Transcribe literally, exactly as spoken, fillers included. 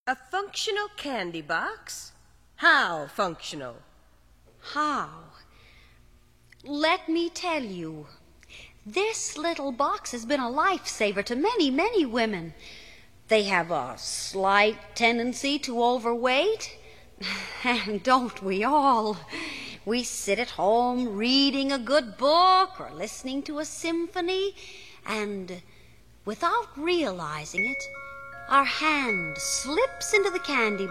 A functional candy box? How functional? How? Let me tell you. This little box has been a lifesaver to many, many women. They have a slight tendency to overweight, and don't we all? We sit at home reading a good book or listening to a symphony, and without realizing it, our hand slips into the candy